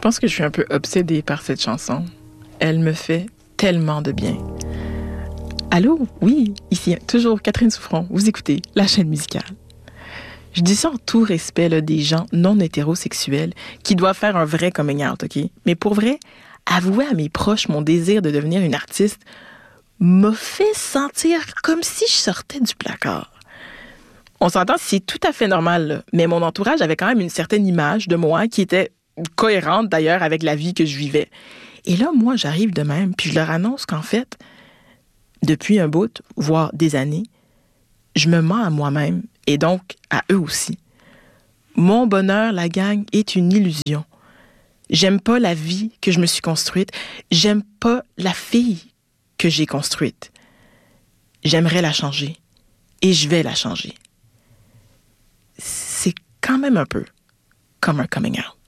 pense que je suis un peu obsédée par cette chanson. Elle me fait tellement de bien. Allô? Oui, ici, toujours Catherine Souffron. Vous écoutez la chaîne musicale. Je dis ça en tout respect là, des gens non hétérosexuels qui doivent faire un vrai coming out, OK? Mais pour vrai, avouer à mes proches mon désir de devenir une artiste m'a fait sentir comme si je sortais du placard. On s'entend, c'est tout à fait normal, là, mais mon entourage avait quand même une certaine image de moi qui était cohérente d'ailleurs avec la vie que je vivais. Et là, moi, j'arrive de même, puis je leur annonce qu'en fait, depuis un bout, voire des années, je me mens à moi-même et donc à eux aussi. Mon bonheur, la gang, est une illusion. J'aime pas la vie que je me suis construite. J'aime pas la fille que j'ai construite. J'aimerais la changer et je vais la changer. C'est quand même un peu comme un coming out.